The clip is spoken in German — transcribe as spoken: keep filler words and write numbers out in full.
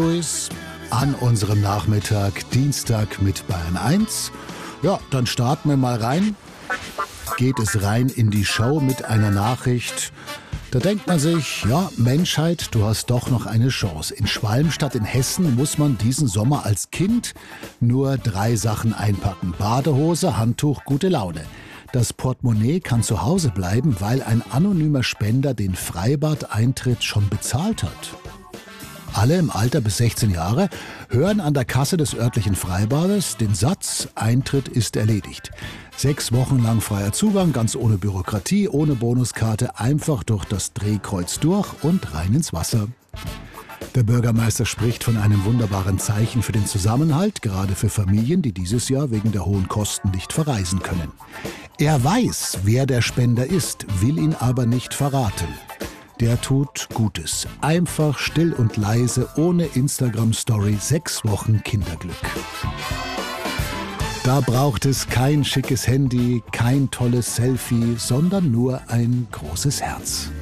Luis. An unserem Nachmittag, Dienstag mit Bayern eins. Ja, dann starten wir mal rein. Geht es rein in die Show mit einer Nachricht. Da denkt man sich, ja, Menschheit, du hast doch noch eine Chance. In Schwalmstadt in Hessen muss man diesen Sommer als Kind nur drei Sachen einpacken. Badehose, Handtuch, gute Laune. Das Portemonnaie kann zu Hause bleiben, weil ein anonymer Spender den Freibad-Eintritt schon bezahlt hat. Alle im Alter bis sechzehn Jahre hören an der Kasse des örtlichen Freibades den Satz, Eintritt ist erledigt. Sechs Wochen lang freier Zugang, ganz ohne Bürokratie, ohne Bonuskarte, einfach durch das Drehkreuz durch und rein ins Wasser. Der Bürgermeister spricht von einem wunderbaren Zeichen für den Zusammenhalt, gerade für Familien, die dieses Jahr wegen der hohen Kosten nicht verreisen können. Er weiß, wer der Spender ist, will ihn aber nicht verraten. Der tut Gutes. Einfach, still und leise, ohne Instagram-Story, sechs Wochen Kinderglück. Da braucht es kein schickes Handy, kein tolles Selfie, sondern nur ein großes Herz.